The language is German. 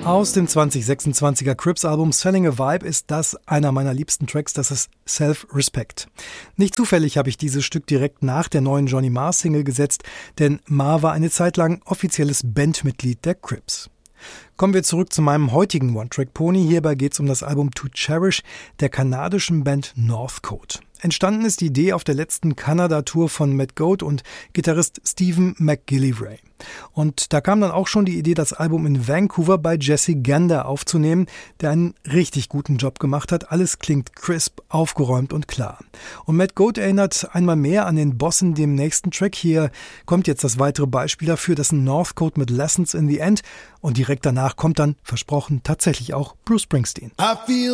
Aus dem 2026er Crips-Album Selling a Vibe ist das einer meiner liebsten Tracks, das ist Self-Respect. Nicht zufällig habe ich dieses Stück direkt nach der neuen Johnny Marr-Single gesetzt, denn Marr war eine Zeit lang offizielles Bandmitglied der Crips. Kommen wir zurück zu meinem heutigen One-Track-Pony. Hierbei geht es um das Album To Cherish der kanadischen Band Northcote. Entstanden ist die Idee auf der letzten Kanada-Tour von Matt Goat und Gitarrist Stephen McGillivray. Und da kam dann auch schon die Idee, das Album in Vancouver bei Jesse Gander aufzunehmen, der einen richtig guten Job gemacht hat. Alles klingt crisp, aufgeräumt und klar. Und Matt Goat erinnert einmal mehr an den Boss in dem nächsten Track. Hier kommt jetzt das weitere Beispiel dafür, das ist ein Northcote mit Lessons in the End. Und direkt danach kommt dann, versprochen, tatsächlich auch Bruce Springsteen. I feel